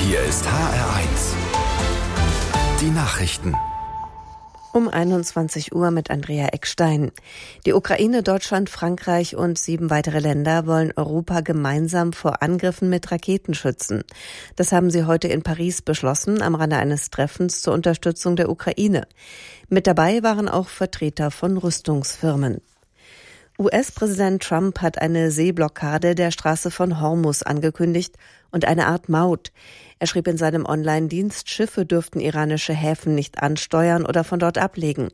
Hier ist HR1. Die Nachrichten. Um 21 Uhr mit Andrea Eckstein. Die Ukraine, Deutschland, Frankreich und 7 weitere Länder wollen Europa gemeinsam vor Angriffen mit Raketen schützen. Das haben sie heute in Paris beschlossen, am Rande eines Treffens zur Unterstützung der Ukraine. Mit dabei waren auch Vertreter von Rüstungsfirmen. US-Präsident Trump hat eine Seeblockade der Straße von Hormuz angekündigt und eine Art Maut. Er schrieb in seinem Online-Dienst, Schiffe dürften iranische Häfen nicht ansteuern oder von dort ablegen.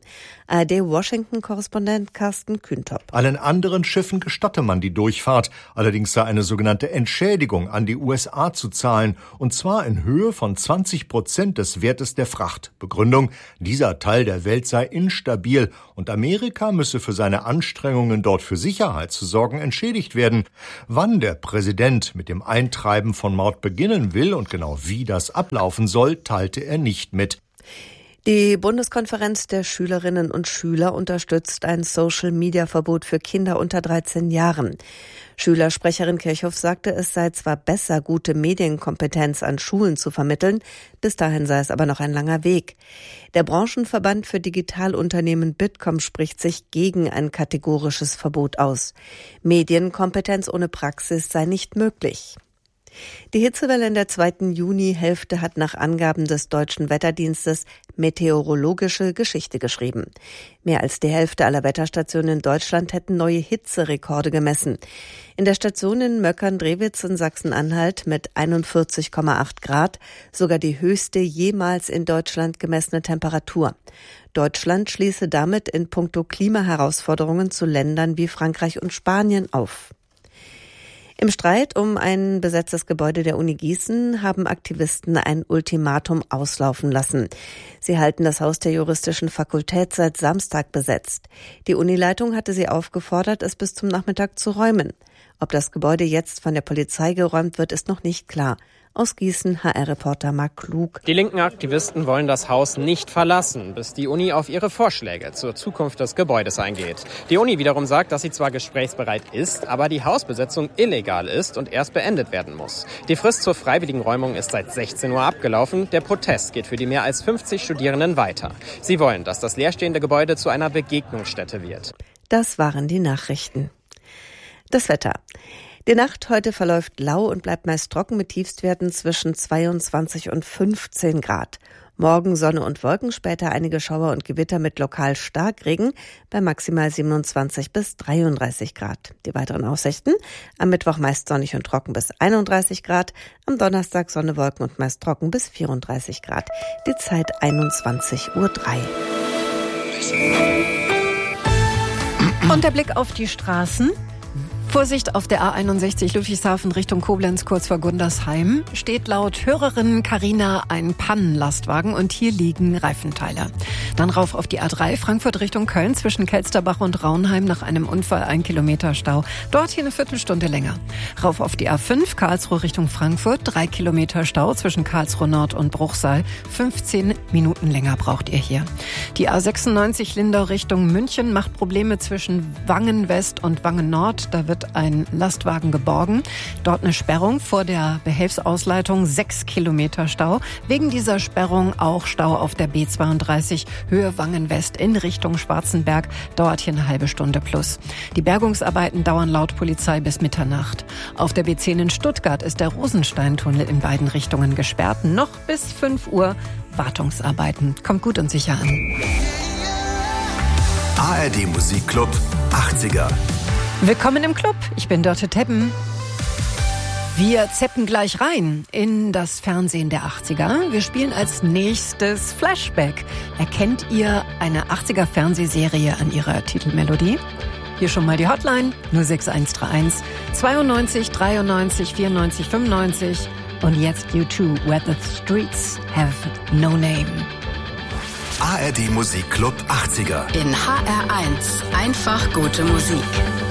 ARD-Washington-Korrespondent Carsten Kühntop. Allen anderen Schiffen gestatte man die Durchfahrt. Allerdings sei eine sogenannte Entschädigung an die USA zu zahlen. Und zwar in Höhe von 20% des Wertes der Fracht. Begründung: dieser Teil der Welt sei instabil und Amerika müsse für seine Anstrengungen, dort für Sicherheit zu sorgen, entschädigt werden. Wann der Präsident mit dem Eintreiben von Maut beginnen will und genau wie das ablaufen soll, teilte er nicht mit. Die Bundeskonferenz der Schülerinnen und Schüler unterstützt ein Social-Media-Verbot für Kinder unter 13 Jahren. Schülersprecherin Kirchhoff sagte, es sei zwar besser, gute Medienkompetenz an Schulen zu vermitteln, bis dahin sei es aber noch ein langer Weg. Der Branchenverband für Digitalunternehmen Bitkom spricht sich gegen ein kategorisches Verbot aus. Medienkompetenz ohne Praxis sei nicht möglich. Die Hitzewelle in der zweiten Junihälfte hat nach Angaben des Deutschen Wetterdienstes meteorologische Geschichte geschrieben. Mehr als die Hälfte aller Wetterstationen in Deutschland hätten neue Hitzerekorde gemessen. In der Station in Möckern-Drewitz in Sachsen-Anhalt mit 41,8 Grad sogar die höchste jemals in Deutschland gemessene Temperatur. Deutschland schließe damit in puncto Klimaherausforderungen zu Ländern wie Frankreich und Spanien auf. Im Streit um ein besetztes Gebäude der Uni Gießen haben Aktivisten ein Ultimatum auslaufen lassen. Sie halten das Haus der juristischen Fakultät seit Samstag besetzt. Die Unileitung hatte sie aufgefordert, es bis zum Nachmittag zu räumen. Ob das Gebäude jetzt von der Polizei geräumt wird, ist noch nicht klar. Aus Gießen, HR-Reporter Marc Klug. Die linken Aktivisten wollen das Haus nicht verlassen, bis die Uni auf ihre Vorschläge zur Zukunft des Gebäudes eingeht. Die Uni wiederum sagt, dass sie zwar gesprächsbereit ist, aber die Hausbesetzung illegal ist und erst beendet werden muss. Die Frist zur freiwilligen Räumung ist seit 16 Uhr abgelaufen. Der Protest geht für die mehr als 50 Studierenden weiter. Sie wollen, dass das leerstehende Gebäude zu einer Begegnungsstätte wird. Das waren die Nachrichten. Das Wetter. Die Nacht heute verläuft lau und bleibt meist trocken mit Tiefstwerten zwischen 22 und 15 Grad. Morgen Sonne und Wolken, später einige Schauer und Gewitter mit lokal Starkregen bei maximal 27 bis 33 Grad. Die weiteren Aussichten: am Mittwoch meist sonnig und trocken bis 31 Grad, am Donnerstag Sonne, Wolken und meist trocken bis 34 Grad. Die Zeit 21:03 Uhr. Und der Blick auf die Straßen. Vorsicht auf der A61 Ludwigshafen Richtung Koblenz kurz vor Gundersheim steht laut Hörerin Carina ein Pannenlastwagen und hier liegen Reifenteile. Dann rauf auf die A3 Frankfurt Richtung Köln zwischen Kelsterbach und Raunheim nach einem Unfall 1 Kilometer Stau. Dort hier eine Viertelstunde länger. Rauf auf die A5 Karlsruhe Richtung Frankfurt 3 Kilometer Stau zwischen Karlsruhe Nord und Bruchsal. 15 Minuten länger braucht ihr hier. Die A96 Lindau Richtung München macht Probleme zwischen Wangen West und Wangen Nord. Da wird ein Lastwagen geborgen. Dort eine Sperrung vor der Behelfsausleitung, 6 Kilometer Stau. Wegen dieser Sperrung auch Stau auf der B32 Höhe Wangen West in Richtung Schwarzenberg. Dauert hier eine halbe Stunde plus. Die Bergungsarbeiten dauern laut Polizei bis Mitternacht. Auf der B10 in Stuttgart ist der Rosensteintunnel in beiden Richtungen gesperrt. Noch bis 5 Uhr Wartungsarbeiten. Kommt gut und sicher an. ARD Musikclub 80er. Willkommen im Club, ich bin Dörte Teppen. Wir zeppen gleich rein in das Fernsehen der 80er. Wir spielen als nächstes Flashback. Erkennt ihr eine 80er Fernsehserie an ihrer Titelmelodie? Hier schon mal die Hotline 06131 92 93 94 95 und jetzt U2, Where the Streets Have No Name. ARD Musikclub 80er. In HR1 einfach gute Musik.